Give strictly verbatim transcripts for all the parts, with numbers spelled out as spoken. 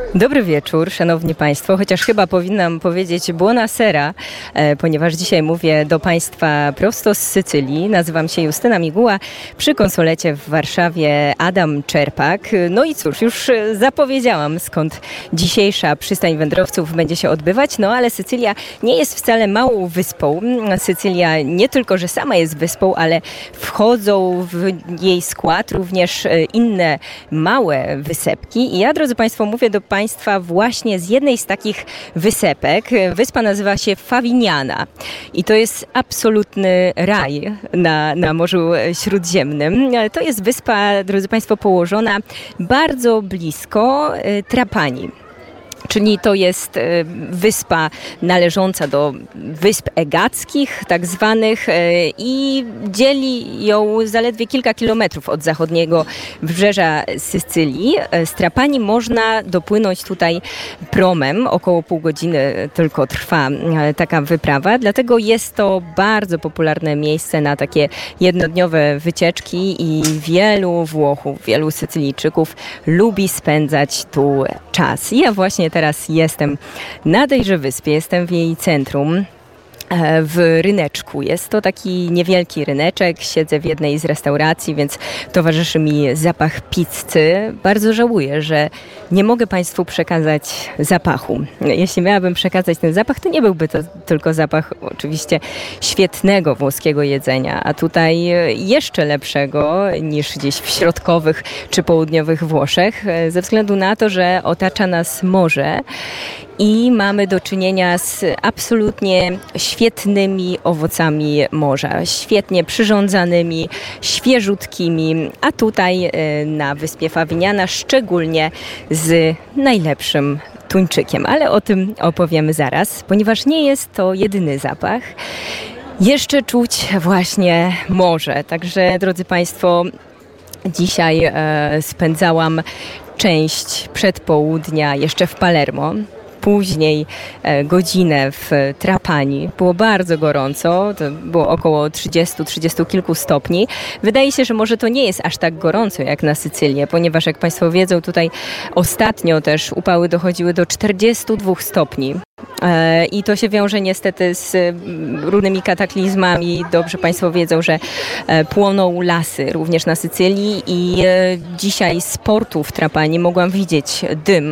Dobry wieczór, szanowni państwo, chociaż chyba powinnam powiedzieć buonasera, e, ponieważ dzisiaj mówię do państwa prosto z Sycylii. Nazywam się Justyna Miguła, przy konsulecie w Warszawie Adam Czerpak. No i cóż, już zapowiedziałam, skąd dzisiejsza przystań wędrowców będzie się odbywać, no ale Sycylia nie jest wcale małą wyspą. Sycylia nie tylko, że sama jest wyspą, ale wchodzą w jej skład również inne małe wysepki. I ja, drodzy państwo, mówię do państwa właśnie z jednej z takich wysepek. Wyspa nazywa się Favignana i to jest absolutny raj na, na Morzu Śródziemnym. To jest wyspa, drodzy państwo, położona bardzo blisko Trapani. Czyli to jest wyspa należąca do Wysp Egackich, tak zwanych, i dzieli ją zaledwie kilka kilometrów od zachodniego wybrzeża Sycylii. Z Trapani można dopłynąć tutaj promem, około pół godziny tylko trwa taka wyprawa, dlatego jest to bardzo popularne miejsce na takie jednodniowe wycieczki i wielu Włochów, wielu Sycylijczyków lubi spędzać tu czas. I ja właśnie teraz jestem na tejże wyspie, jestem w jej centrum, w ryneczku. Jest to taki niewielki ryneczek, siedzę w jednej z restauracji, więc towarzyszy mi zapach pizzy. Bardzo żałuję, że nie mogę państwu przekazać zapachu. Jeśli miałabym przekazać ten zapach, to nie byłby to tylko zapach oczywiście świetnego włoskiego jedzenia, a tutaj jeszcze lepszego niż gdzieś w środkowych czy południowych Włoszech, ze względu na to, że otacza nas morze i mamy do czynienia z absolutnie świetnymi owocami morza, świetnie przyrządzanymi, świeżutkimi, a tutaj na wyspie Favignana szczególnie z najlepszym tuńczykiem. Ale o tym opowiemy zaraz, ponieważ nie jest to jedyny zapach. Jeszcze czuć właśnie morze, także drodzy państwo, dzisiaj e, spędzałam część przedpołudnia jeszcze w Palermo. Później e, godzinę w Trapani. Było bardzo gorąco, to było około trzydziestu, trzydziestu kilku stopni. Wydaje się, że może to nie jest aż tak gorąco jak na Sycylię, ponieważ jak państwo wiedzą, tutaj ostatnio też upały dochodziły do czterdziestu dwóch stopni. I to się wiąże niestety z różnymi kataklizmami. Dobrze państwo wiedzą, że płoną lasy również na Sycylii i dzisiaj z portu w Trapani mogłam widzieć dym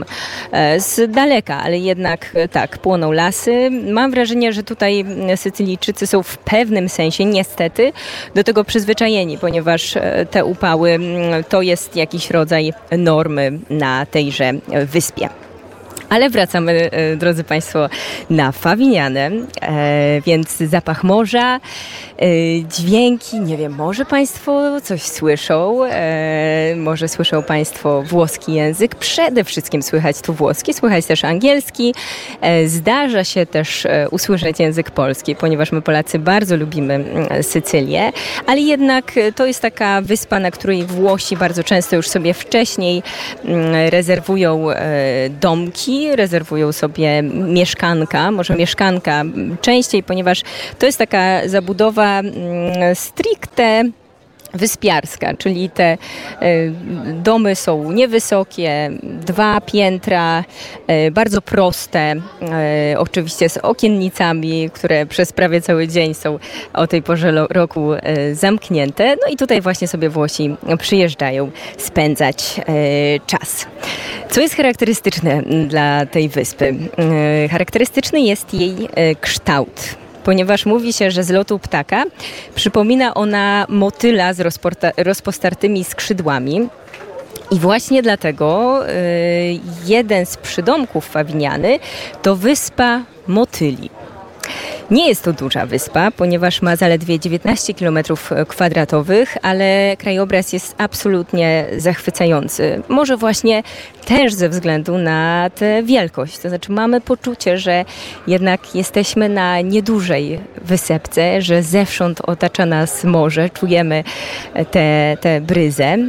z daleka, ale jednak tak, płoną lasy. Mam wrażenie, że tutaj Sycylijczycy są w pewnym sensie niestety do tego przyzwyczajeni, ponieważ te upały to jest jakiś rodzaj normy na tejże wyspie. Ale wracamy, drodzy państwo, na Favignanę, e, więc zapach morza, e, dźwięki, nie wiem, może państwo coś słyszą, e, może słyszą państwo włoski język, przede wszystkim słychać tu włoski, słychać też angielski, e, zdarza się też e, usłyszeć język polski, ponieważ my Polacy bardzo lubimy e, Sycylię, ale jednak to jest taka wyspa, na której Włosi bardzo często już sobie wcześniej e, rezerwują e, domki, rezerwują sobie mieszkanka, może mieszkanka częściej, ponieważ to jest taka zabudowa stricte wyspiarska, czyli te y, domy są niewysokie, dwa piętra, y, bardzo proste, y, oczywiście z okiennicami, które przez prawie cały dzień są o tej porze lo, roku y, zamknięte. No i tutaj właśnie sobie Włosi przyjeżdżają spędzać y, czas. Co jest charakterystyczne dla tej wyspy? Y, charakterystyczny jest jej y, kształt. Ponieważ mówi się, że z lotu ptaka przypomina ona motyla z rozporta- rozpostartymi skrzydłami. I właśnie dlatego y, jeden z przydomków Favignany to wyspa motyli. Nie jest to duża wyspa, ponieważ ma zaledwie dziewiętnaście kilometrów kwadratowych, ale krajobraz jest absolutnie zachwycający. Może właśnie też ze względu na tę wielkość. To znaczy mamy poczucie, że jednak jesteśmy na niedużej wysepce, że zewsząd otacza nas morze, czujemy tę tę bryzę.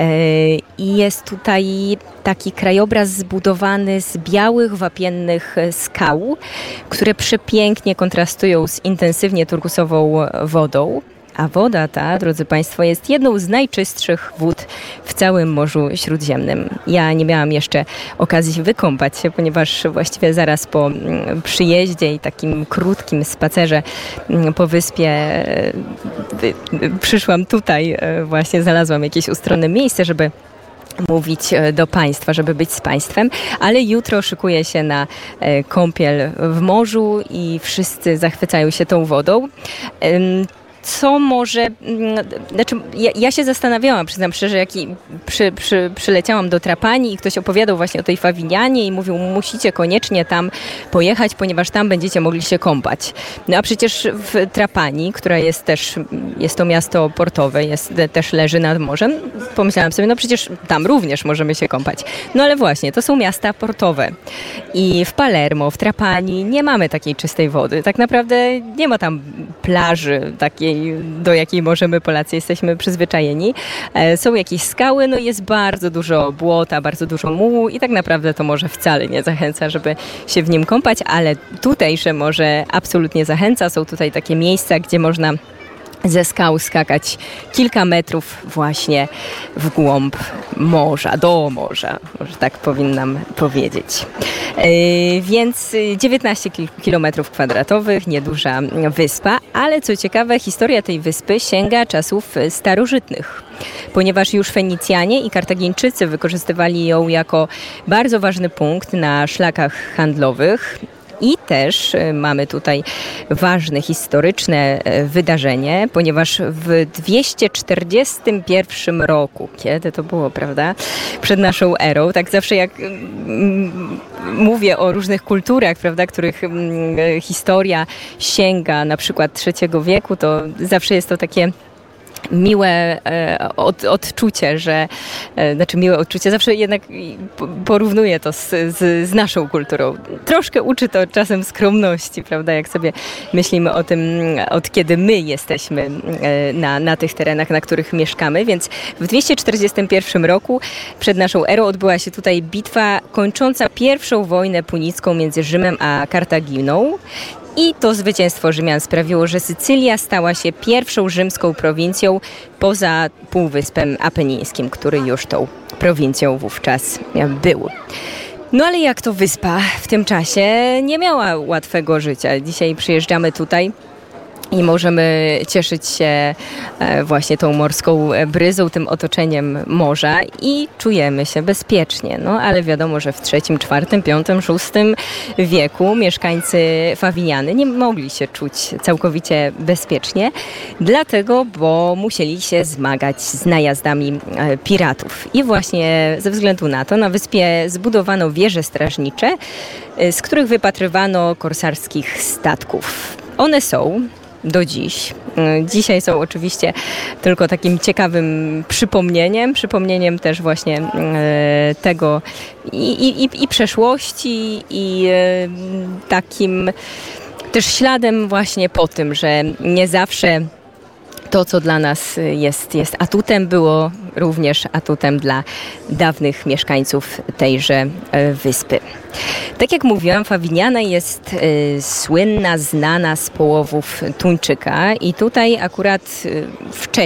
I jest tutaj taki krajobraz zbudowany z białych, wapiennych skał, które przepięknie kontrastują z intensywnie turkusową wodą. A woda ta, drodzy Państwo, jest jedną z najczystszych wód w całym Morzu Śródziemnym. Ja nie miałam jeszcze okazji wykąpać się, ponieważ właściwie zaraz po przyjeździe i takim krótkim spacerze po wyspie przyszłam tutaj, właśnie znalazłam jakieś ustronne miejsce, żeby mówić do Państwa, żeby być z Państwem, ale jutro szykuję się na kąpiel w morzu i wszyscy zachwycają się tą wodą. Co może, znaczy ja, ja się zastanawiałam, przyznam szczerze, jak i przy, przy, przyleciałam do Trapani i ktoś opowiadał właśnie o tej Fawinianie i mówił, musicie koniecznie tam pojechać, ponieważ tam będziecie mogli się kąpać. No a przecież w Trapani, która jest też, jest to miasto portowe, jest, też leży nad morzem, pomyślałam sobie, no przecież tam również możemy się kąpać. No ale właśnie, to są miasta portowe i w Palermo, w Trapani nie mamy takiej czystej wody. Tak naprawdę nie ma tam plaży takiej, do jakiej możemy Polacy jesteśmy przyzwyczajeni. Są jakieś skały, no jest bardzo dużo błota, bardzo dużo mułu i tak naprawdę to morze wcale nie zachęca, żeby się w nim kąpać, ale tutejsze morze absolutnie zachęca. Są tutaj takie miejsca, gdzie można ze skał skakać kilka metrów właśnie w głąb morza, do morza, może tak powinnam powiedzieć. Yy, więc dziewiętnaście kilometrów kwadratowych, nieduża wyspa, ale co ciekawe, historia tej wyspy sięga czasów starożytnych, ponieważ już Fenicjanie i Kartagińczycy wykorzystywali ją jako bardzo ważny punkt na szlakach handlowych. I też mamy tutaj ważne historyczne wydarzenie, ponieważ w dwieście czterdziestym pierwszym roku, kiedy to było, prawda, przed naszą erą, tak zawsze jak mm, mówię o różnych kulturach, prawda, których mm, historia sięga na przykład trzeciego wieku, to zawsze jest to takie miłe e, od, odczucie, że e, znaczy miłe odczucie, zawsze jednak porównuję to z, z, z naszą kulturą. Troszkę uczy to czasem skromności, prawda, jak sobie myślimy o tym, od kiedy my jesteśmy e, na, na tych terenach, na których mieszkamy, więc w dwieście czterdziestym pierwszym roku przed naszą erą odbyła się tutaj bitwa kończąca pierwszą wojnę punicką między Rzymem a Kartaginą. I to zwycięstwo Rzymian sprawiło, że Sycylia stała się pierwszą rzymską prowincją poza Półwyspem Apenińskim, który już tą prowincją wówczas był. No ale jak to wyspa w tym czasie nie miała łatwego życia. Dzisiaj przyjeżdżamy tutaj i możemy cieszyć się właśnie tą morską bryzą, tym otoczeniem morza i czujemy się bezpiecznie. No ale wiadomo, że w trzecim, czwartym, piątym, szóstym wieku mieszkańcy Fawiniany nie mogli się czuć całkowicie bezpiecznie, dlatego, bo musieli się zmagać z najazdami piratów. I właśnie ze względu na to na wyspie zbudowano wieże strażnicze, z których wypatrywano korsarskich statków. One są do dziś. Dzisiaj są oczywiście tylko takim ciekawym przypomnieniem, przypomnieniem też właśnie e, tego i, i, i przeszłości i e, takim też śladem właśnie po tym, że nie zawsze to, co dla nas jest, jest atutem, było również atutem dla dawnych mieszkańców tejże wyspy. Tak jak mówiłam, Fawiniana jest y, słynna, znana z połowów tuńczyka i tutaj akurat y, wcześniej